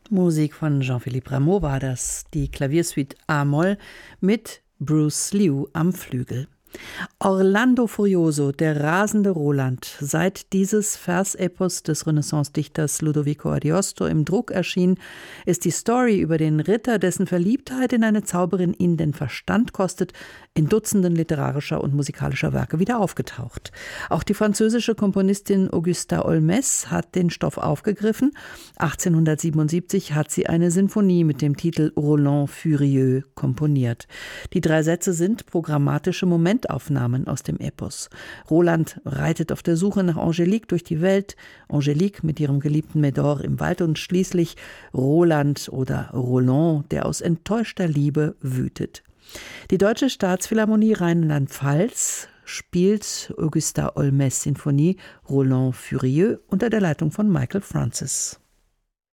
Musik von Jean-Philippe Rameau war das, die Klaviersuite A-Moll mit Bruce Liu am Flügel. Orlando Furioso, der rasende Roland. Seit dieses Versepos des Renaissance-Dichters Ludovico Ariosto im Druck erschien, ist die Story über den Ritter, dessen Verliebtheit in eine Zauberin ihn den Verstand kostet, in Dutzenden literarischer und musikalischer Werke wieder aufgetaucht. Auch die französische Komponistin Augusta Olmès hat den Stoff aufgegriffen. 1877 hat sie eine Sinfonie mit dem Titel Roland Furieux komponiert. Die 3 Sätze sind programmatische Momentaufnahmen aus dem Epos. Roland reitet auf der Suche nach Angelique durch die Welt, Angelique mit ihrem geliebten Médor im Wald und schließlich Roland oder Roland, der aus enttäuschter Liebe wütet. Die Deutsche Staatsphilharmonie Rheinland-Pfalz spielt Augusta Olmès Sinfonie Roland Furieux unter der Leitung von Michael Francis.